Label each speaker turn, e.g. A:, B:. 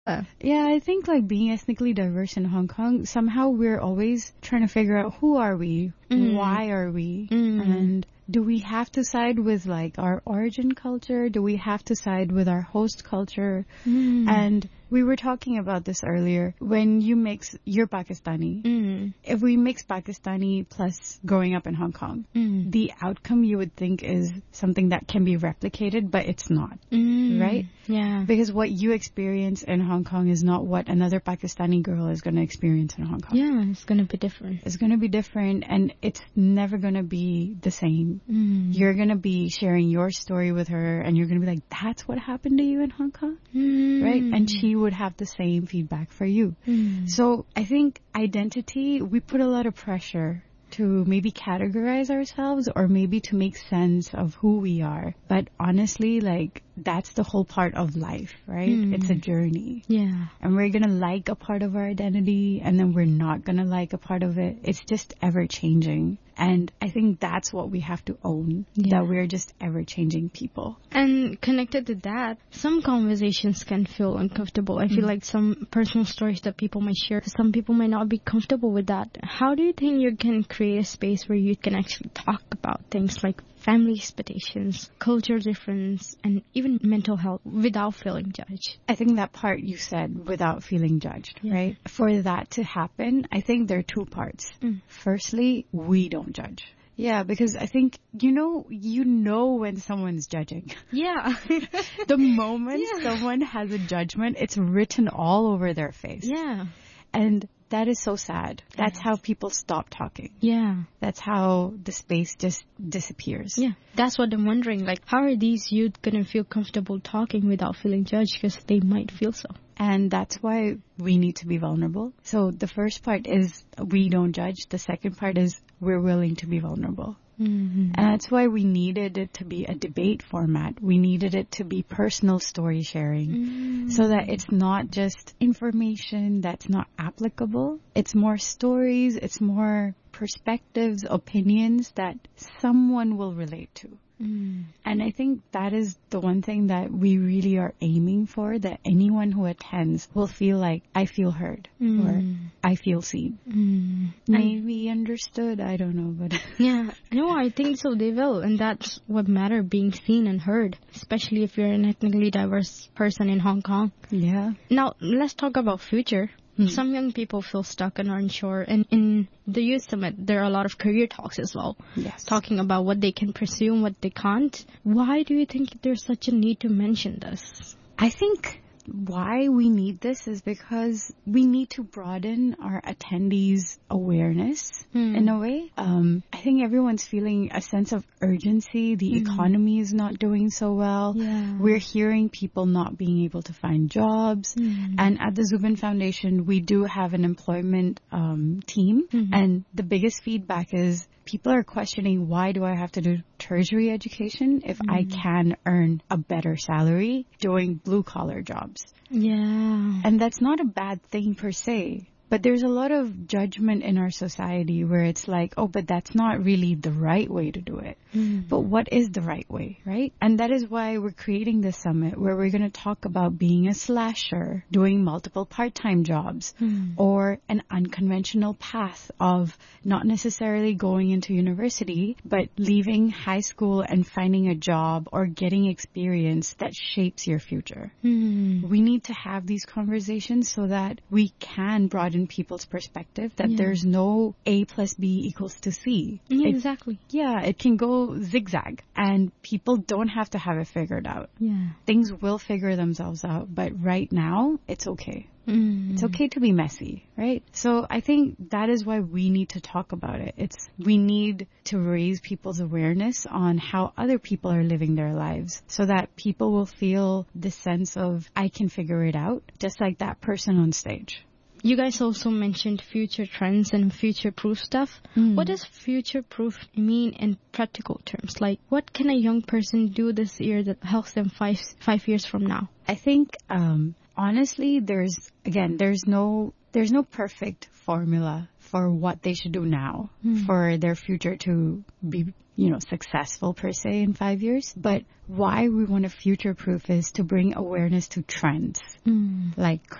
A: Yeah, I think like being ethnically diverse in Hong Kong, somehow we're always trying to figure out who are we, why are we, and do we have to side with like our origin culture? Do we have to side with our host culture? And we were talking about this earlier. When you mix, you're Pakistani. If we mix Pakistani plus growing up in Hong Kong, the outcome you would think is something that can be replicated, but it's not, right?
B: Yeah.
A: Because what you experience in Hong Kong is not what another Pakistani girl is going to experience in Hong Kong.
B: Yeah, it's going to be different.
A: It's going to be different, and it's never going to be the same. You're going to be sharing your story with her, and you're going to be like, that's what happened to you in Hong Kong? Right? And she would have the same feedback for you. So I think identity, we put a lot of pressure to maybe categorize ourselves or maybe to make sense of who we are. But honestly, like, that's the whole part of life, right? It's a journey.
B: Yeah.
A: And we're going to like a part of our identity and then we're not going to like a part of it. It's just ever changing. And I think that's what we have to own, that we're just ever changing people.
B: And connected to that, some conversations can feel uncomfortable. I feel like some personal stories that people might share, some people might not be comfortable with that. How do you think you can create a space where you can actually talk about things like family expectations, cultural difference, and even mental health without feeling judged?
A: I think that part you said, without feeling judged, right? For that to happen, I think there are two parts. Firstly, we don't judge. Yeah, because I think, you know when someone's judging.
B: Yeah.
A: The moment someone has a judgment, it's written all over their face.
B: Yeah.
A: And that is so sad. That's how people stop talking.
B: Yeah.
A: That's how the space just disappears.
B: Yeah. That's what I'm wondering. Like, how are these youth going to feel comfortable talking without feeling judged? Because they might feel so.
A: And that's why we need to be vulnerable. So the first part is we don't judge. The second part is we're willing to be vulnerable. And that's why we needed it to be a debate format. We needed it to be personal story sharing so that it's not just information that's not applicable. It's more stories, it's more perspectives, opinions that someone will relate to. And I think that is the one thing that we really are aiming for, that anyone who attends will feel like, I feel heard or I feel seen. Maybe understood, I don't know. But
B: yeah, no, I think so they will. And that's what matters, being seen and heard, especially if you're an ethnically diverse person in Hong Kong.
A: Yeah.
B: Now, let's talk about future. Some young people feel stuck and unsure. And in the Youth Summit, there are a lot of career talks as well.
A: Yes.
B: Talking about what they can pursue and what they can't. Why do you think there's such a need to mention this?
A: I think why we need this is because we need to broaden our attendees' awareness in a way. I think everyone's feeling a sense of urgency. The economy is not doing so well.
B: Yeah.
A: We're hearing people not being able to find jobs. And at the Zubin Foundation, we do have an employment team. And the biggest feedback is people are questioning, why do I have to do tertiary education if I can earn a better salary doing blue-collar jobs?
B: Yeah.
A: And that's not a bad thing per se. But there's a lot of judgment in our society where it's like, oh, but that's not really the right way to do it. But what is the right way, right? And that is why we're creating this summit where we're going to talk about being a slasher, doing multiple part-time jobs, or an unconventional path of not necessarily going into university, but leaving high school and finding a job or getting experience that shapes your future. We need to have these conversations so that we can broaden people's perspective, that there's no A plus B equals to C.
B: Yeah, exactly.
A: It can go zigzag and people don't have to have it figured out.
B: Yeah.
A: Things will figure themselves out, but right now it's okay. It's okay to be messy, right? So I think that is why we need to talk about it. We need to raise people's awareness on how other people are living their lives so that people will feel the sense of, I can figure it out, just like that person on stage.
B: You guys also mentioned future trends and future-proof stuff. What does future-proof mean in practical terms? Like, what can a young person do this year that helps them 5 years from now?
A: I think, honestly, there's no perfect formula for what they should do now for their future to be, successful per se in 5 years. But why we want to future-proof is to bring awareness to trends like